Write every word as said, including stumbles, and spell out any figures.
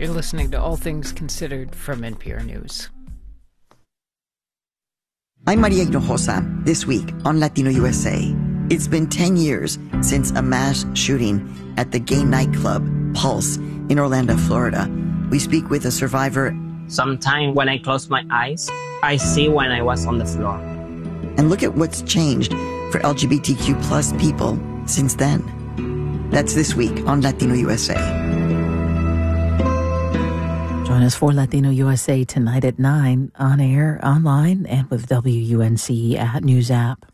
You're listening to All Things Considered from N P R News. I'm Maria Hinojosa. This week on Latino U S A, it's been ten years since a mass shooting at the gay nightclub Pulse in Orlando, Florida. We speak with a survivor. Sometimes when I close my eyes, I see when I was on the floor. And look at what's changed for L G B T Q plus people since then. That's this week on Latino U S A. Join us for Latino U S A tonight at nine, on air, online, and with W U N C at News App.